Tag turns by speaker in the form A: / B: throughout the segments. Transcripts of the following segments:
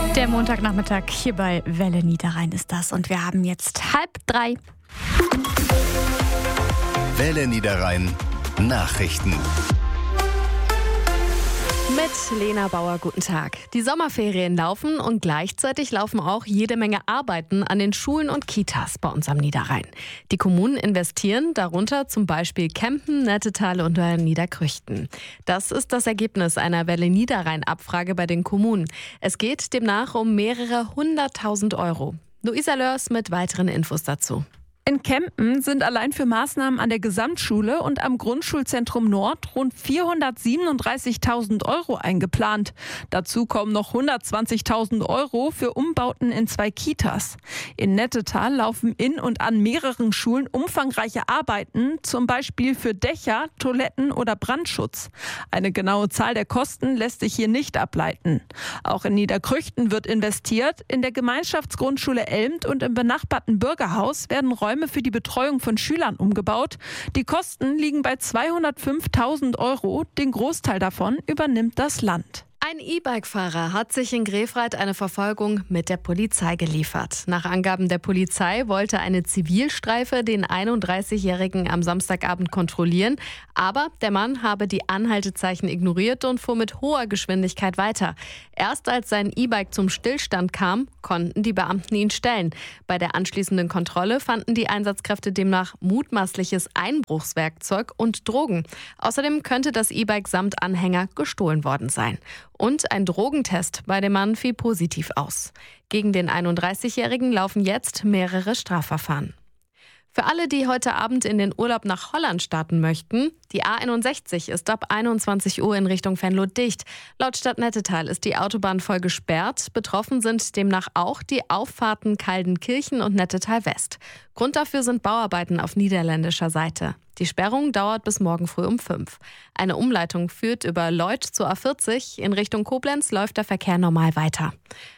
A: Der Montagnachmittag hier bei Welle Niederrhein ist das und wir haben jetzt 2:30.
B: Welle Niederrhein Nachrichten.
C: Mit Lena Bauer, guten Tag. Die Sommerferien laufen und gleichzeitig laufen auch jede Menge Arbeiten an den Schulen und Kitas bei uns am Niederrhein. Die Kommunen investieren, darunter zum Beispiel Kempen, Nettetal und Niederkrüchten. Das ist das Ergebnis einer Welle Niederrhein-Abfrage bei den Kommunen. Es geht demnach um mehrere 100.000 Euro. Luisa Lörs mit weiteren Infos dazu.
D: In Kempen sind allein für Maßnahmen an der Gesamtschule und am Grundschulzentrum Nord rund 437.000 Euro eingeplant. Dazu kommen noch 120.000 Euro für Umbauten in 2 Kitas. In Nettetal laufen in und an mehreren Schulen umfangreiche Arbeiten, zum Beispiel für Dächer, Toiletten oder Brandschutz. Eine genaue Zahl der Kosten lässt sich hier nicht ableiten. Auch in Niederkrüchten wird investiert. In der Gemeinschaftsgrundschule Elmt und im benachbarten Bürgerhaus werden Räume für die Betreuung von Schülern umgebaut. Die Kosten liegen bei 205.000 Euro. Den Großteil davon übernimmt das Land.
C: Ein E-Bike-Fahrer hat sich in Grefrath eine Verfolgung mit der Polizei geliefert. Nach Angaben der Polizei wollte eine Zivilstreife den 31-Jährigen am Samstagabend kontrollieren, aber der Mann habe die Anhaltezeichen ignoriert und fuhr mit hoher Geschwindigkeit weiter. Erst als sein E-Bike zum Stillstand kam, konnten die Beamten ihn stellen. Bei der anschließenden Kontrolle fanden die Einsatzkräfte demnach mutmaßliches Einbruchswerkzeug und Drogen. Außerdem könnte das E-Bike samt Anhänger gestohlen worden sein. Und ein Drogentest bei dem Mann fiel positiv aus. Gegen den 31-Jährigen laufen jetzt mehrere Strafverfahren. Für alle, die heute Abend in den Urlaub nach Holland starten möchten, die A61 ist ab 21 Uhr in Richtung Venlo dicht. Laut Stadt Nettetal ist die Autobahn voll gesperrt. Betroffen sind demnach auch die Auffahrten Kaldenkirchen und Nettetal West. Grund dafür sind Bauarbeiten auf niederländischer Seite. Die Sperrung dauert bis morgen früh um 5. Eine Umleitung führt über Leuth zur A40. In Richtung Koblenz läuft der Verkehr normal weiter.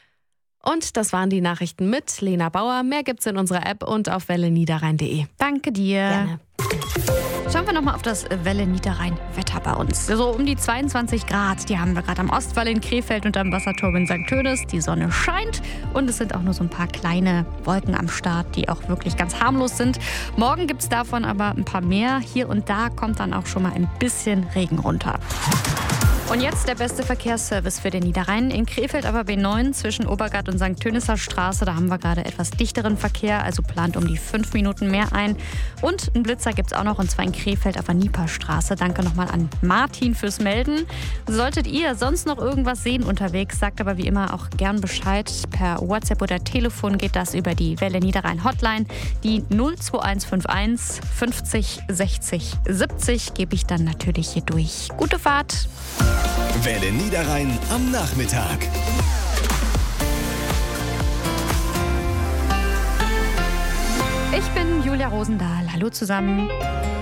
C: Und das waren die Nachrichten mit Lena Bauer. Mehr gibt's in unserer App und auf welleniederrhein.de.
A: Danke dir.
C: Gerne.
A: Schauen wir nochmal auf das Welle Niederrhein-Wetter bei uns. So um die 22 Grad, die haben wir gerade am Ostwall in Krefeld und am Wasserturm in St. Tönis. Die Sonne scheint und es sind auch nur so ein paar kleine Wolken am Start, die auch wirklich ganz harmlos sind. Morgen gibt's davon aber ein paar mehr. Hier und da kommt dann auch schon mal ein bisschen Regen runter. Und jetzt der beste Verkehrsservice für den Niederrhein. In Krefeld aber B9 zwischen Obergard und St. Tönisser Straße. Da haben wir gerade etwas dichteren Verkehr, also plant um die 5 Minuten mehr ein. Und einen Blitzer gibt es auch noch, und zwar in Krefeld auf der Nieper-Straße. Danke nochmal an Martin fürs Melden. Solltet ihr sonst noch irgendwas sehen unterwegs, sagt aber wie immer auch gern Bescheid. Per WhatsApp oder Telefon geht das über die Welle Niederrhein Hotline. Die 02151 50 60 70 gebe ich dann natürlich hier durch. Gute Fahrt!
B: Welle Niederrhein am Nachmittag.
A: Ich bin Julia Rosendahl. Hallo zusammen.